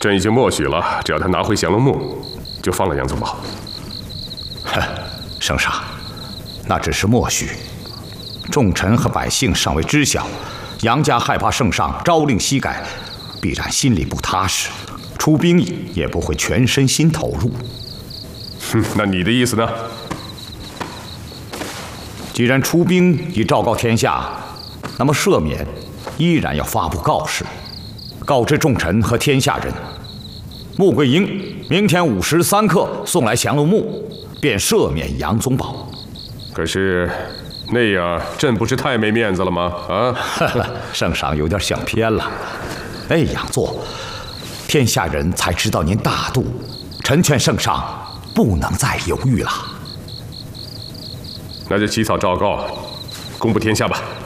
朕已经默许了，只要他拿回降龙木，就放了杨宗保。 哼，圣上，那只是默许。众臣和百姓尚未知晓，杨家害怕圣上朝令夕改，必然心里不踏实，出兵也不会全身心投入。 那你的意思呢？ 既然出兵已昭告天下，那么赦免依然要发布告示，告知众臣和天下人，穆桂英明天5时3刻送来降龙木，便赦免杨宗保。 可是那样朕不是太没面子了吗？啊， 圣上有点想偏了。那样做，天下人才知道您大度。臣劝圣上不能再犹豫了。 那就起草诏告，公布天下吧。